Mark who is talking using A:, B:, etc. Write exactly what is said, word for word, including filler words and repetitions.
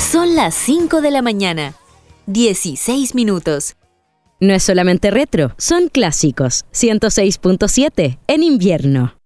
A: Son las cinco de la mañana, dieciséis minutos.
B: No es solamente retro, son clásicos. ciento seis punto siete en invierno.